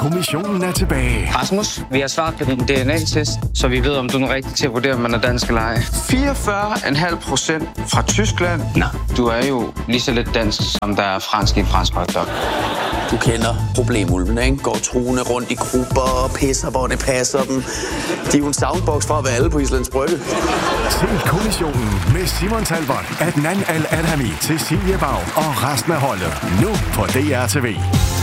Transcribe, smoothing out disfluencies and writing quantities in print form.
kommissionen er tilbage. Rasmus, vi har svaret på din DNA-test, så vi ved, om du er rigtig til at vurdere, om man er dansk eller ej. 44,5% fra Tyskland. Nå, du er jo lige så lidt dansk, som der er fransk i en fransk hotdog. Du kender problemulvene, ikke? Går truende rundt i grupper og pisser, hvor det passer dem. De er jo en soundbox fra at være alle på Islands Brygge. Se kommissionen med Simon Talbot, Adnan Al-Alhami, Cecilie Bag og resten af holdet. Nu på DR TV.